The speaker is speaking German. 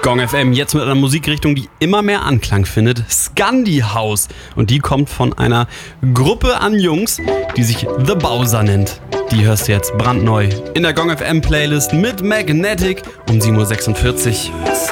Gong FM jetzt mit einer Musikrichtung, die immer mehr Anklang findet. Scandi House. Und die kommt von einer Gruppe an Jungs, die sich The Bowser nennt. Die hörst du jetzt brandneu in der Gong FM Playlist mit Magnetic um 7.46 Uhr.